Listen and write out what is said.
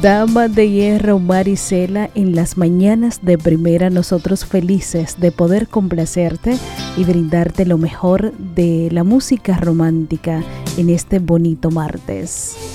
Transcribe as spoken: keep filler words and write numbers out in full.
Dama de hierro Marisela, en las mañanas de primera, nosotros felices de poder complacerte y brindarte lo mejor de la música romántica en este bonito martes.